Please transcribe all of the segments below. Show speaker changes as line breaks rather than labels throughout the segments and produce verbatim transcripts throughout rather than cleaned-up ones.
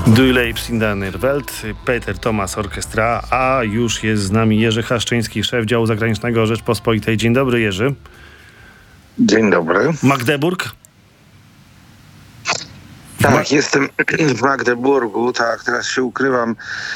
Du Leibs in der Welt, Peter Thomas Orkiestra, a już jest z nami Jerzy Haszczyński, szef działu zagranicznego Rzeczpospolitej. Dzień dobry, Jerzy.
Dzień dobry.
Magdeburg?
Tak, Ma- jestem w Magdeburgu, tak, teraz się ukrywam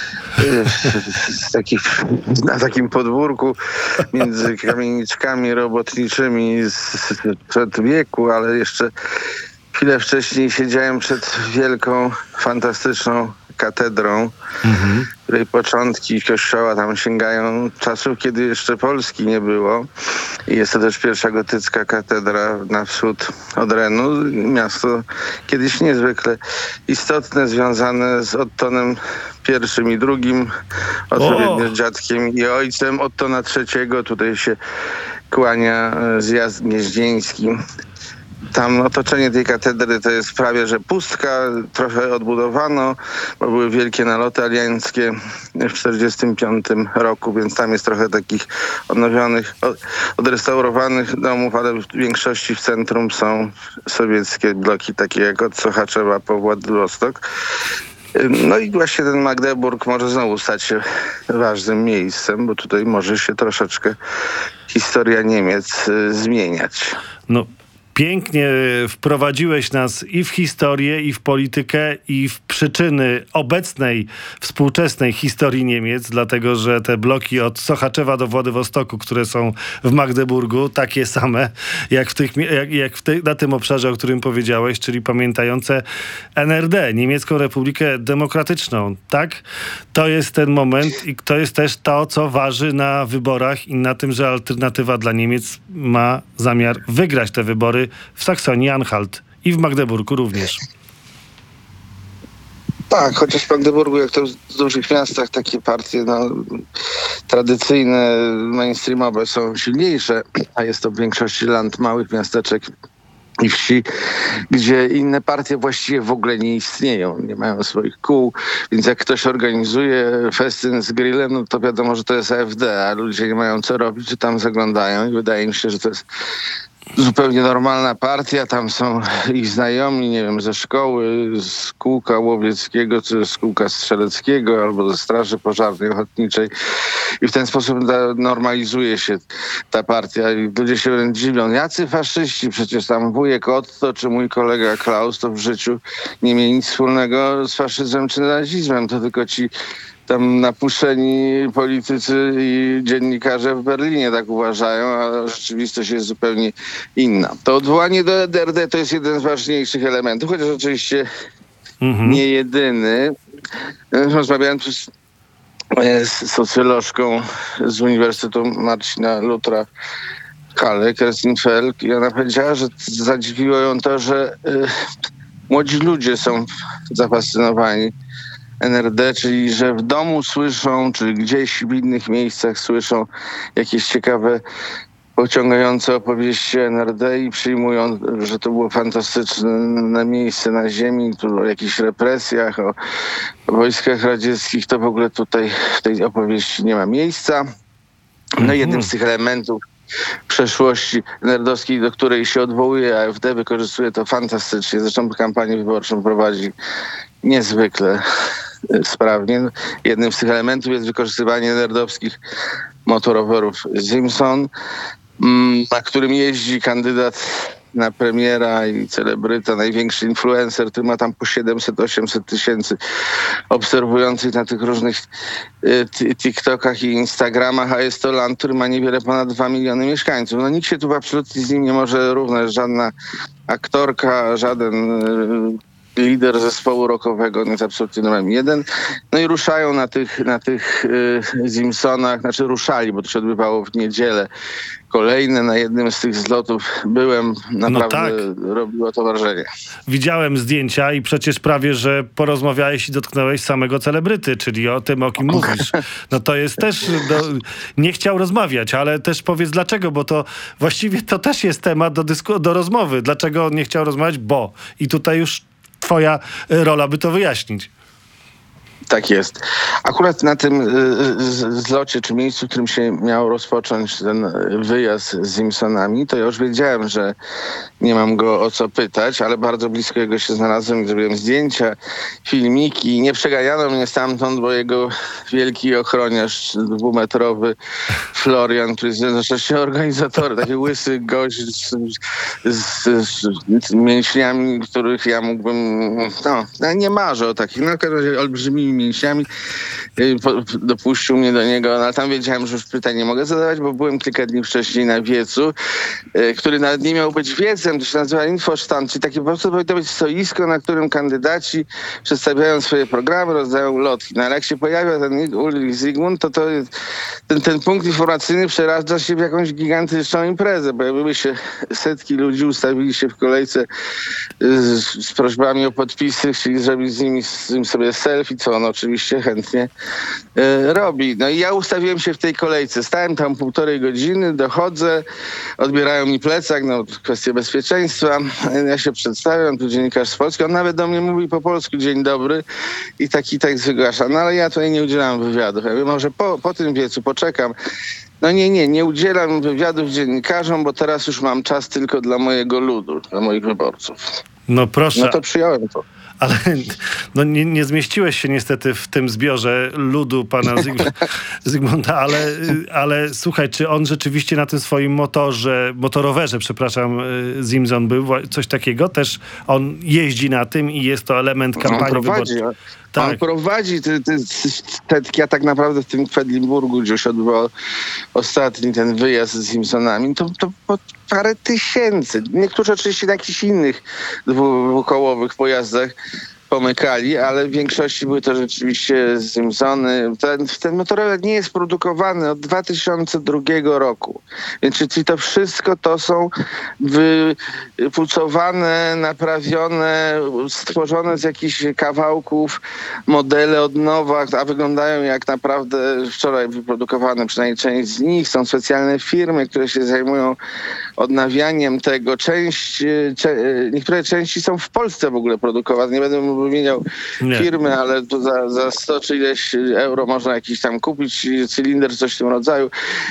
z takich, na takim podwórku między kamieniczkami robotniczymi sprzed wieku, ale jeszcze chwilę wcześniej siedziałem przed wielką, fantastyczną katedrą, mhm. której początki kościoła tam sięgają czasów, kiedy jeszcze Polski nie było. I jest to też pierwsza gotycka katedra na wschód od Renu. Miasto kiedyś niezwykle istotne, związane z Ottonem pierwszym i drugim, odpowiednio z dziadkiem i ojcem Ottona trzeciego. Tutaj się kłania zjazd gnieździeński. Tam otoczenie tej katedry to jest prawie że pustka, trochę odbudowano, bo były wielkie naloty alianckie w tysiąc dziewięćset czterdziestym piątym roku, więc tam jest trochę takich odnowionych, odrestaurowanych domów, ale w większości w centrum są sowieckie bloki, takie jak od Sochaczewa po Władywostok. No i właśnie ten Magdeburg może znowu stać się ważnym miejscem, bo tutaj może się troszeczkę historia Niemiec zmieniać.
No. Pięknie wprowadziłeś nas i w historię, i w politykę, i w przyczyny obecnej, współczesnej historii Niemiec, dlatego że te bloki od Sochaczewa do Władywostoku, które są w Magdeburgu, takie same jak, w tych, jak, jak w tej, na tym obszarze, o którym powiedziałeś, czyli pamiętające N R D, Niemiecką Republikę Demokratyczną. Tak? To jest ten moment i to jest też to, co waży na wyborach i na tym, że alternatywa dla Niemiec ma zamiar wygrać te wybory w Saksonii-Anhalt i w Magdeburgu również.
Tak, chociaż w Magdeburgu, jak to w dużych miastach, takie partie no, tradycyjne, mainstreamowe są silniejsze, a jest to w większości land, małych miasteczek i wsi, gdzie inne partie właściwie w ogóle nie istnieją, nie mają swoich kół, więc jak ktoś organizuje festyn z grillem, no to wiadomo, że to jest A F D, a ludzie nie mają co robić, czy tam zaglądają i wydaje mi się, że to jest zupełnie normalna partia, tam są ich znajomi, nie wiem, ze szkoły, z kółka łowieckiego, czy z kółka strzeleckiego, albo ze straży pożarnej, ochotniczej. I w ten sposób normalizuje się ta partia. I ludzie się wręcz dziwią. Jacy faszyści? Przecież tam wujek Otto, czy mój kolega Klaus, to w życiu nie mieli nic wspólnego z faszyzmem czy nazizmem. To tylko ci tam napuszczeni politycy i dziennikarze w Berlinie tak uważają, a rzeczywistość jest zupełnie inna. To odwołanie do N R D to jest jeden z ważniejszych elementów, chociaż oczywiście mhm. nie jedyny. Rozmawiałem tu z, z socjolożką z Uniwersytetu Marcina Lutra Halle, Kerstin Felk, i ona powiedziała, że zadziwiło ją to, że y, młodzi ludzie są zafascynowani N R D, czyli że w domu słyszą, czy gdzieś w innych miejscach słyszą jakieś ciekawe, pociągające opowieści o N R D i przyjmują, że to było fantastyczne miejsce na ziemi, tu o jakichś represjach, o wojskach radzieckich, to w ogóle tutaj w tej opowieści nie ma miejsca. No jednym z tych elementów przeszłości nerdowskiej, do której się odwołuje A F D, wykorzystuje to fantastycznie. Zresztą kampanię wyborczą prowadzi niezwykle sprawnie. Jednym z tych elementów jest wykorzystywanie nerdowskich motorowerów Simpson, na którym jeździ kandydat na premiera i celebryta, największy influencer, który ma tam po siedemset osiemset tysięcy obserwujących na tych różnych y, TikTokach i Instagramach, a jest to land, który ma niewiele ponad dwa miliony mieszkańców. No nikt się tu absolutnie z nim nie może równać, żadna aktorka, żaden y, lider zespołu rockowego, no jest absolutnie numerem jeden. No i ruszają na tych, na tych y, Simpsonach, znaczy ruszali, bo to się odbywało w niedzielę. Kolejne na jednym z tych zlotów byłem, naprawdę no tak. Robiło to wrażenie.
Widziałem zdjęcia i przecież prawie, że porozmawiałeś i dotknąłeś samego celebryty, czyli o tym, o kim mówisz. No to jest też, do, nie chciał rozmawiać, ale też powiedz dlaczego, bo to właściwie to też jest temat do, dysku, do rozmowy. Dlaczego on nie chciał rozmawiać? Bo. I tutaj już twoja rola, by to wyjaśnić.
Tak jest. Akurat na tym zlocie, czy miejscu, w którym się miał rozpocząć ten wyjazd z Simpsonami, to ja już wiedziałem, że nie mam go o co pytać, ale bardzo blisko jego się znalazłem, zrobiłem zdjęcia, filmiki. Nie przeganiano mnie stamtąd, bo jego wielki ochroniarz dwumetrowy Florian, który jest zresztą organizatorem, taki łysy gość z, z, z mięśniami, których ja mógłbym, no nie marzę o takich, no w każdym razie olbrzymimi mięśniami, dopuścił mnie do niego, no ale tam wiedziałem, że już pytań nie mogę zadawać, bo byłem kilka dni wcześniej na wiecu, który nawet nie miał być wiecem, to się nazywa infostand, czyli takie po prostu powinno być stoisko, na którym kandydaci przedstawiają swoje programy, rozdają lotki. No ale jak się pojawia ten Ulrich Zygmunt, to, to ten, ten punkt informacyjny przeradza się w jakąś gigantyczną imprezę. Pojawiły się setki ludzi, ustawili się w kolejce z, z prośbami o podpisy, chcieli zrobić z nimi z nim sobie selfie, co on oczywiście chętnie e, robi. No i ja ustawiłem się w tej kolejce. Stałem tam półtorej godziny, dochodzę, odbierają mi plecak, no kwestie bezpieczeństwa. Ja się przedstawiam, tu dziennikarz z Polski. On nawet do mnie mówi po polsku dzień dobry i taki tekst wygłasza. No ale ja tutaj nie udzielam wywiadów. Ja mówię, może po, po tym wiecu poczekam. No nie, nie, nie udzielam wywiadów dziennikarzom, bo teraz już mam czas tylko dla mojego ludu, dla moich wyborców.
No proszę.
No to przyjąłem to.
Ale no nie, nie zmieściłeś się niestety w tym zbiorze ludu pana Zygm- Zygmunta, ale, ale słuchaj, czy on rzeczywiście na tym swoim motorze, motorowerze, przepraszam, Zimzon był, coś takiego? Też on jeździ na tym i jest to element kampanii wyborczej.
Tak. On prowadzi te, te, te, ja tak naprawdę w tym Kwedlinburgu, gdzie się odbywał ostatni ten wyjazd z Simpsonami, to, to po parę tysięcy. Niektórzy oczywiście na jakichś innych dwukołowych pojazdach pomykali, ale w większości były to rzeczywiście Simpsony. Ten, ten motorower nie jest produkowany od dwa tysiące drugiego roku. Więc czyli to wszystko to są wypucowane, naprawione, stworzone z jakichś kawałków modele od nowa, a wyglądają jak naprawdę wczoraj wyprodukowane, przynajmniej część z nich. Są specjalne firmy, które się zajmują odnawianiem tego. Część, cze, niektóre części są w Polsce w ogóle produkowane. Nie będę wymieniał nie. firmy, ale to za, za sto czy ileś euro można jakiś tam kupić cylinder, coś w tym rodzaju.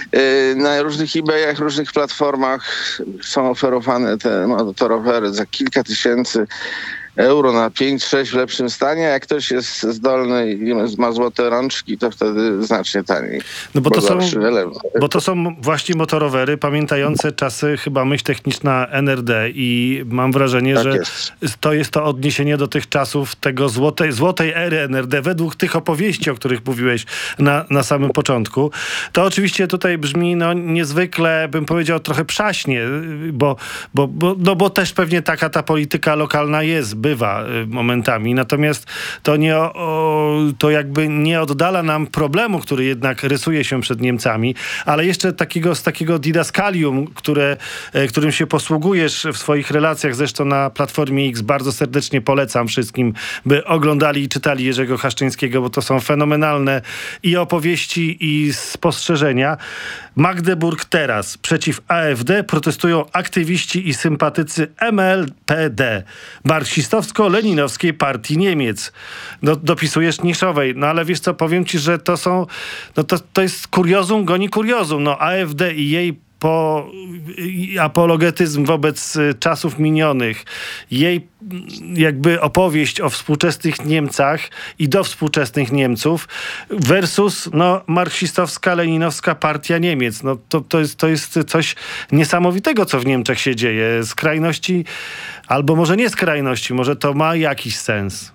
Na różnych eBayach, różnych platformach są oferowane te motorowery za kilka tysięcy euro na pięć sześć w lepszym stanie. Jak ktoś jest zdolny i ma złote rączki, to wtedy znacznie taniej.
No bo, to są, bo to są właśnie motorowery pamiętające czasy chyba myśl techniczna N R D i mam wrażenie, tak że jest. to jest to odniesienie do tych czasów tego złotej, złotej ery N R D według tych opowieści, o których mówiłeś na, na samym początku. To oczywiście tutaj brzmi no niezwykle, bym powiedział, trochę przaśnie, bo, bo, bo, no bo też pewnie taka ta polityka lokalna jest, bywa momentami. Natomiast to nie o, to jakby nie oddala nam problemu, który jednak rysuje się przed Niemcami, ale jeszcze takiego, z takiego didaskalium, które, którym się posługujesz w swoich relacjach, zresztą na Platformie X, bardzo serdecznie polecam wszystkim, by oglądali i czytali Jerzego Haszczyńskiego, bo to są fenomenalne i opowieści, i spostrzeżenia. Magdeburg teraz. Przeciw A F D protestują aktywiści i sympatycy M L P D. Marksistowsko-leninowskiej partii Niemiec. No, dopisujesz niszowej. No ale wiesz co, powiem ci, że to są, no to, to jest kuriozum goni kuriozum. No A F D i jej po apologetyzm wobec czasów minionych, jej jakby opowieść o współczesnych Niemcach i do współczesnych Niemców versus no, marksistowska, leninowska partia Niemiec. No, to, to, jest, to jest coś niesamowitego, co w Niemczech się dzieje. Skrajności, albo może nie skrajności, może to ma jakiś sens.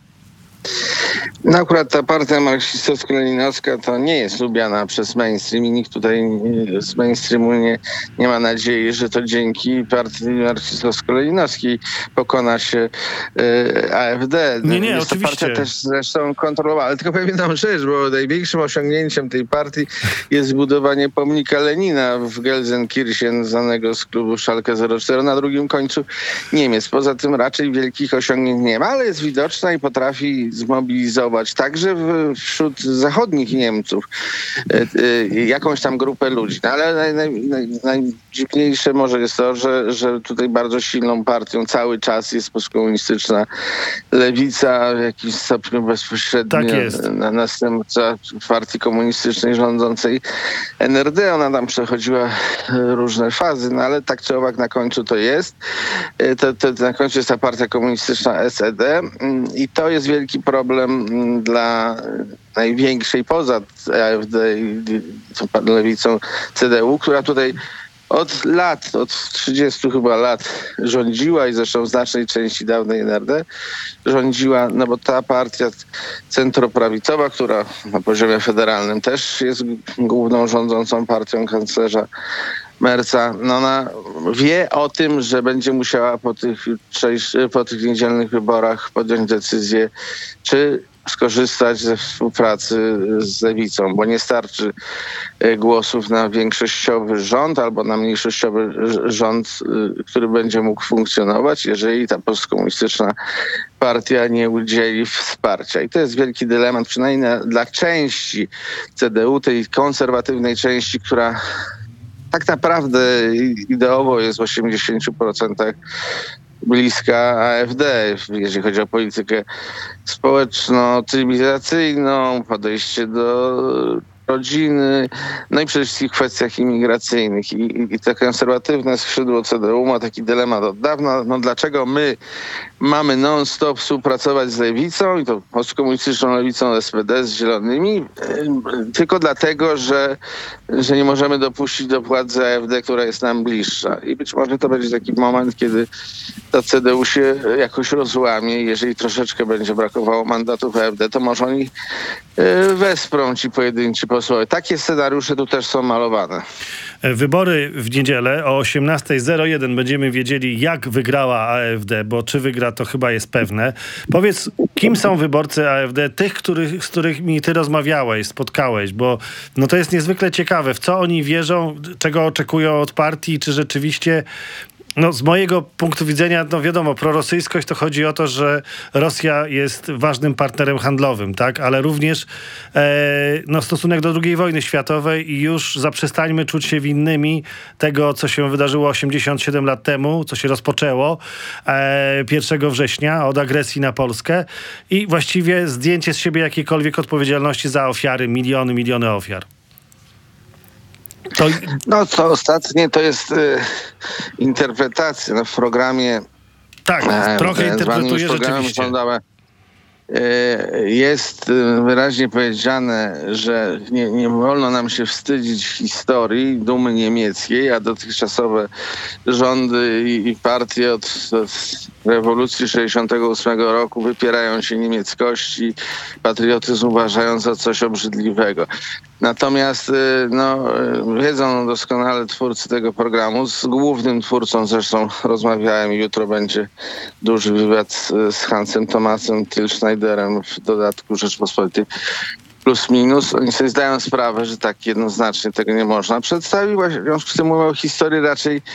No akurat ta partia marksistowsko-leninowska to nie jest lubiana przez mainstream i nikt tutaj z mainstreamu nie, nie ma nadziei, że to dzięki partii marksistowsko-leninowskiej pokona się y, A F D.
Nie, nie,
jest
oczywiście.
To partia też zresztą kontrolowana. Ale tylko powiem jedną rzecz, bo największym osiągnięciem tej partii jest zbudowanie pomnika Lenina w Gelsenkirchen, znanego z klubu Schalke zero cztery, na drugim końcu Niemiec. Poza tym raczej wielkich osiągnięć nie ma, ale jest widoczna i potrafi zmobilizować zmobilizować także w, wśród zachodnich Niemców jakąś tam grupę ludzi. No, ale naj, naj, naj, najdziwniejsze może jest to, że, że tutaj bardzo silną partią cały czas jest postkomunistyczna lewica, w jakimś stopniu bezpośrednio
tak jest.
na następca partii komunistycznej rządzącej N R D. Ona tam przechodziła różne fazy, no ale tak czy owak na końcu to jest. To, to na końcu jest ta partia komunistyczna S E D i to jest wielki problem dla największej poza A F D i lewicą C D U, która tutaj od lat, od trzydziestu chyba lat rządziła i zresztą w znacznej części dawnej N R D rządziła, no bo ta partia centroprawicowa, która na poziomie federalnym też jest główną rządzącą partią kanclerza Merca, no ona wie o tym, że będzie musiała po tych, po tych niedzielnych wyborach podjąć decyzję, czy skorzystać ze współpracy z lewicą, bo nie starczy głosów na większościowy rząd albo na mniejszościowy rząd, który będzie mógł funkcjonować, jeżeli ta postkomunistyczna partia nie udzieli wsparcia. I to jest wielki dylemat, przynajmniej dla części C D U, tej konserwatywnej części, która tak naprawdę ideowo jest w osiemdziesięciu procentach bliska A F D, jeżeli chodzi o politykę społeczno-cywilizacyjną, podejście do rodziny, no i przede wszystkim w kwestiach imigracyjnych. I, i to konserwatywne skrzydło C D U ma taki dylemat od dawna. No dlaczego my mamy non-stop współpracować z lewicą, i to postkomunistyczną lewicą S P D, z zielonymi, tylko dlatego, że, że nie możemy dopuścić do władzy A F D, która jest nam bliższa. I być może to będzie taki moment, kiedy to C D U się jakoś rozłamie. Jeżeli troszeczkę będzie brakowało mandatów A F D, to może oni wesprą ci pojedynczy posłowie. Takie scenariusze tu też są malowane.
Wybory w niedzielę o osiemnasta zero jeden będziemy wiedzieli, jak wygrała A F D, bo czy wygra, to chyba jest pewne. Powiedz, kim są wyborcy A F D, tych, których, z którymi ty rozmawiałeś, spotkałeś, bo no to jest niezwykle ciekawe. W co oni wierzą, czego oczekują od partii, czy rzeczywiście... No, z mojego punktu widzenia, no wiadomo, prorosyjskość to chodzi o to, że Rosja jest ważnym partnerem handlowym, tak? Ale również e, no, stosunek do drugiej wojny światowej i już zaprzestańmy czuć się winnymi tego, co się wydarzyło osiemdziesiąt siedem lat temu, co się rozpoczęło e, pierwszego września od agresji na Polskę i właściwie zdjęcie z siebie jakiejkolwiek odpowiedzialności za ofiary, miliony, miliony ofiar.
To... No to ostatnie to jest y, interpretacja. No, w programie
tak, e, trochę interpretuję rzeczywiście.
Jest wyraźnie powiedziane, że nie, nie wolno nam się wstydzić historii, dumy niemieckiej, a dotychczasowe rządy i, i partie od, od rewolucji sześćdziesiątego ósmego roku wypierają się niemieckości, patriotyzm uważają za coś obrzydliwego. Natomiast no, wiedzą doskonale twórcy tego programu, z głównym twórcą zresztą rozmawiałem i jutro będzie duży wywiad z Hansem Tomasem Tilschneiderem w dodatku Rzeczpospolitej plus minus. Oni sobie zdają sprawę, że tak jednoznacznie tego nie można przedstawić. W związku z tym mówią o historii raczej